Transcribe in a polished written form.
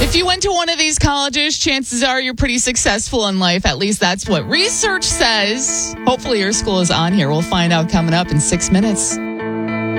If you went to one of these colleges, chances are you're pretty successful in life. At least that's what research says. Hopefully your school is on here. We'll find out coming up in 6 minutes.